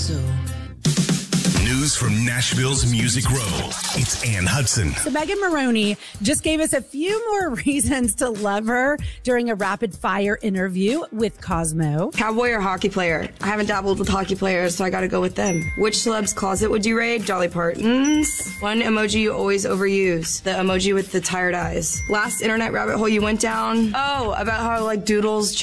so. News from Nashville's Music Row. It's Ann Hudson. So Megan Moroney just gave us a few more reasons to love her during a rapid fire interview with Cosmo. Cowboy or hockey player? I haven't dabbled with hockey players, so I gotta go with them. Which celeb's closet would you raid? Dolly Parton's. One emoji you always overuse. The emoji with the tired eyes. Last internet rabbit hole you went down? Oh, about how doodles